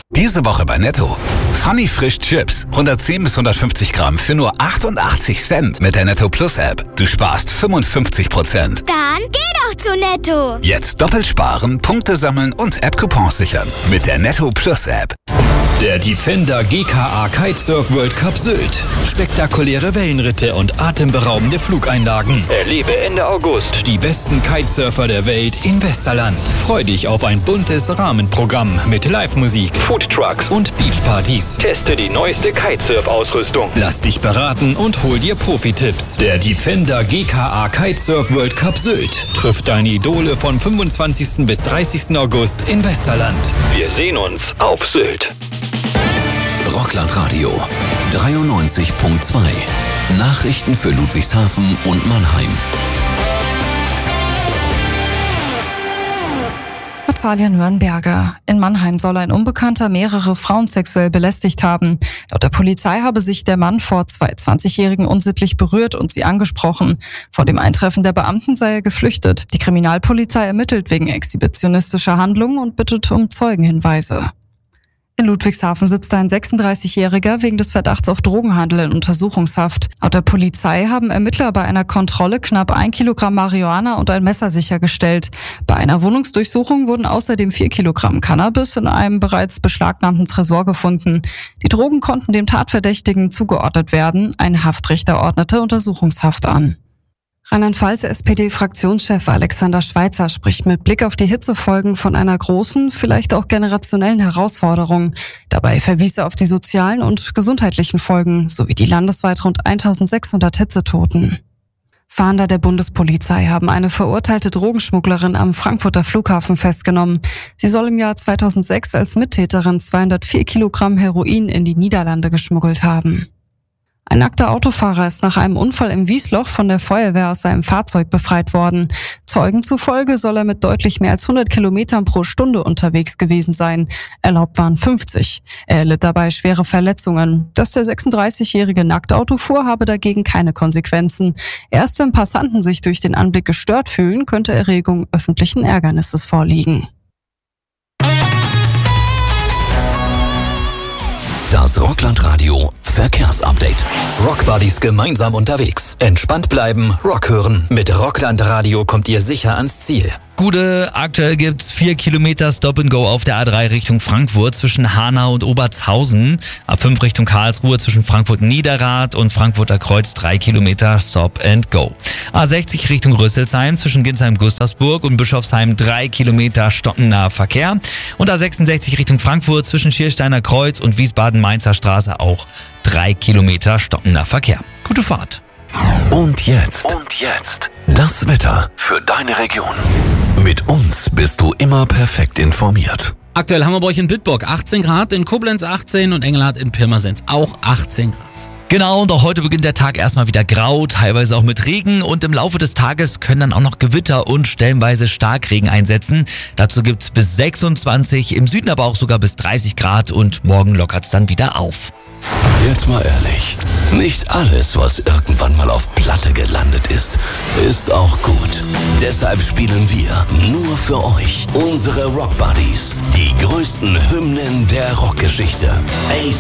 Diese Woche bei Netto. Funny Frisch Chips. 110 bis 150 Gramm für nur 88 Cent mit der Netto Plus App. Du sparst 55%. Dann geh doch zu Netto. Jetzt doppelt sparen, Punkte sammeln und App-Coupons sichern. Mit der Netto Plus App. Der Defender GKA Kitesurf World Cup Sylt. Spektakuläre Wellenritte und atemberaubende Flugeinlagen. Erlebe Ende August die besten Kitesurfer der Welt in Westerland. Freu dich auf ein buntes Rahmenprogramm mit Live-Musik, Foodtrucks und Beachpartys. Teste die neueste Kitesurf-Ausrüstung. Lass dich beraten und hol dir Profi-Tipps. Der Defender GKA Kitesurf World Cup Sylt trifft deine Idole von 25. bis 30. August in Westerland. Wir sehen uns auf Sylt. Rockland Radio 93.2. Nachrichten für Ludwigshafen und Mannheim. Natalia Nürnberger. In Mannheim soll ein Unbekannter mehrere Frauen sexuell belästigt haben. Laut der Polizei habe sich der Mann vor zwei 20-Jährigen unsittlich berührt und sie angesprochen. Vor dem Eintreffen der Beamten sei er geflüchtet. Die Kriminalpolizei ermittelt wegen exhibitionistischer Handlungen und bittet um Zeugenhinweise. In Ludwigshafen sitzt ein 36-Jähriger wegen des Verdachts auf Drogenhandel in Untersuchungshaft. Laut der Polizei haben Ermittler bei einer Kontrolle knapp 1 Kilogramm Marihuana und ein Messer sichergestellt. Bei einer Wohnungsdurchsuchung wurden außerdem 4 Kilogramm Cannabis in einem bereits beschlagnahmten Tresor gefunden. Die Drogen konnten dem Tatverdächtigen zugeordnet werden. Ein Haftrichter ordnete Untersuchungshaft an. Rheinland-Pfalz SPD-Fraktionschef Alexander Schweitzer spricht mit Blick auf die Hitzefolgen von einer großen, vielleicht auch generationellen Herausforderung. Dabei verwies er auf die sozialen und gesundheitlichen Folgen sowie die landesweit rund 1600 Hitzetoten. Fahnder der Bundespolizei haben eine verurteilte Drogenschmugglerin am Frankfurter Flughafen festgenommen. Sie soll im Jahr 2006 als Mittäterin 204 Kilogramm Heroin in die Niederlande geschmuggelt haben. Ein nackter Autofahrer ist nach einem Unfall im Wiesloch von der Feuerwehr aus seinem Fahrzeug befreit worden. Zeugen zufolge soll er mit deutlich mehr als 100 Kilometern pro Stunde unterwegs gewesen sein. Erlaubt waren 50. Er erlitt dabei schwere Verletzungen. Dass der 36-Jährige nackt Auto fuhr, habe dagegen keine Konsequenzen. Erst wenn Passanten sich durch den Anblick gestört fühlen, könnte Erregung öffentlichen Ärgernisses vorliegen. Das Rockland Radio Verkehrsupdate. Rockbuddies gemeinsam unterwegs. Entspannt bleiben, Rock hören. Mit Rockland Radio kommt ihr sicher ans Ziel. Gute, aktuell gibt's 4 Kilometer Stop and Go auf der A3 Richtung Frankfurt zwischen Hanau und Obertshausen. A5 Richtung Karlsruhe zwischen Frankfurt-Niederrad und Frankfurter Kreuz 3 Kilometer Stop and Go. A60 Richtung Rüsselsheim zwischen Ginsheim-Gustavsburg und Bischofsheim 3 Kilometer stockennaher Verkehr. Und A66 Richtung Frankfurt zwischen Schiersteiner Kreuz und Wiesbaden-Mainzer Straße auch 3 Kilometer stockender Verkehr. Gute Fahrt. Und jetzt das Wetter für deine Region. Mit uns bist du immer perfekt informiert. Aktuell haben wir bei euch in Bitburg 18 Grad, in Koblenz 18 und Engelhardt in Pirmasens auch 18 Grad. Genau, und auch heute beginnt der Tag erstmal wieder grau, teilweise auch mit Regen, und im Laufe des Tages können dann auch noch Gewitter und stellenweise Starkregen einsetzen. Dazu gibt's bis 26, im Süden aber auch sogar bis 30 Grad und morgen lockert's dann wieder auf. Jetzt mal ehrlich, nicht alles, was irgendwann mal auf Platte gelandet ist, ist auch gut. Deshalb spielen wir nur für euch unsere Rockbuddies, die größten Hymnen der Rockgeschichte.